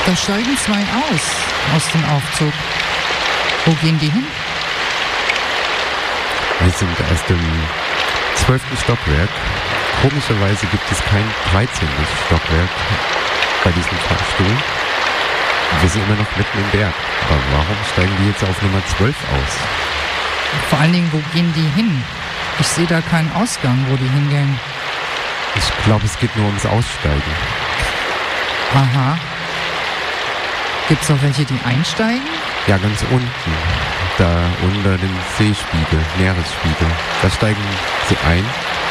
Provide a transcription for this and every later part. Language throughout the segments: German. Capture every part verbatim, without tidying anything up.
Da steigen zwei aus, aus dem Aufzug. Wo gehen die hin? Wir sind erst im zwölften Stockwerk. Komischerweise gibt es kein dreizehntes Stockwerk bei diesem Fahrstuhl. Wir sind immer noch mitten im Berg. Aber warum steigen die jetzt auf Nummer zwölf aus? Vor allen Dingen, wo gehen die hin? Ich sehe da keinen Ausgang, wo die hingehen. Ich glaube, es geht nur ums Aussteigen. Aha. Gibt's auch welche, die einsteigen? Ja, ganz unten. Da unter dem Seespiegel, Meeresspiegel. Da steigen sie ein.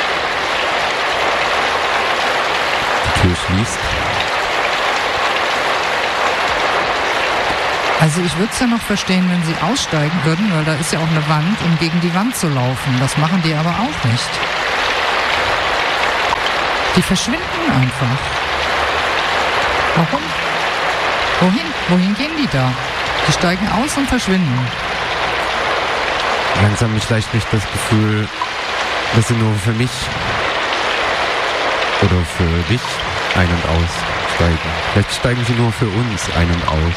Die Tür schließt. Also ich würde es ja noch verstehen, wenn sie aussteigen würden, weil da ist ja auch eine Wand, um gegen die Wand zu laufen. Das machen die aber auch nicht. Die verschwinden einfach. Warum? Wohin? Wohin gehen die da? Die steigen aus und verschwinden. Langsam schleicht mich das Gefühl, dass sie nur für mich oder für dich ein- und aussteigen. Vielleicht steigen sie nur für uns ein- und aus.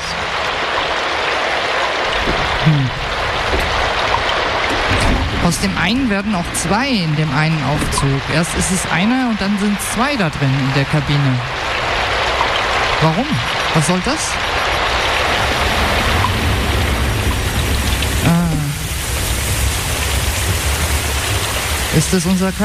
Hm. Aus dem einen werden auch zwei in dem einen Aufzug. Erst ist es einer und dann sind zwei da drin in der Kabine. Warum? Was soll das? Ah. Ist das unser